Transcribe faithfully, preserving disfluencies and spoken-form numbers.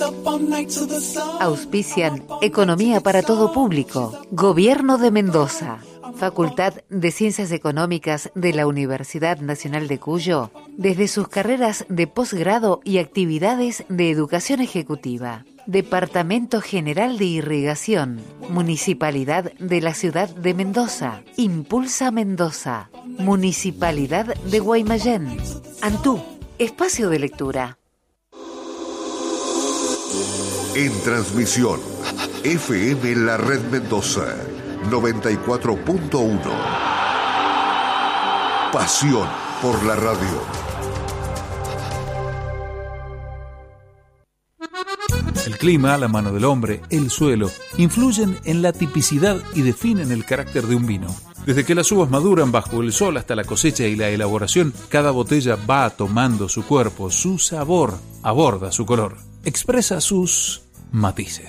Auspician Economía para todo público. Gobierno de Mendoza. Facultad de Ciencias Económicas de la Universidad Nacional de Cuyo, desde sus carreras de posgrado y actividades de educación ejecutiva. Departamento General de Irrigación, Municipalidad de la Ciudad de Mendoza, Impulsa Mendoza, Municipalidad de Guaymallén. Antú, espacio de lectura. En transmisión, F M La Red Mendoza, noventa y cuatro punto uno. Pasión por la radio. El clima, la mano del hombre, el suelo, influyen en la tipicidad y definen el carácter de un vino. Desde que las uvas maduran bajo el sol hasta la cosecha y la elaboración, cada botella va tomando su cuerpo, su sabor, aborda su color, expresa sus matices.